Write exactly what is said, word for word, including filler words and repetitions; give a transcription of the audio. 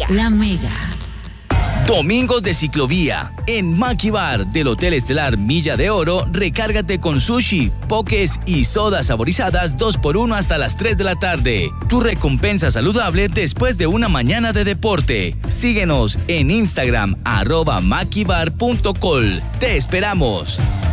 Mega. La Mega. Domingos de ciclovía. En Maki Bar del Hotel Estelar Milla de Oro, recárgate con sushi, pokés y sodas saborizadas dos por uno hasta las tres de la tarde. Tu recompensa saludable después de una mañana de deporte. Síguenos en Instagram, arroba makibar punto col. Te esperamos.